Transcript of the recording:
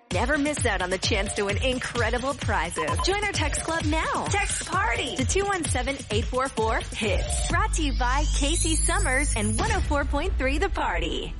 Never miss out on the chance to win incredible prizes. Join our text club now. Text PARTY to 217-844-HITS. Brought to you by Casey Summers and 104.3 The Party.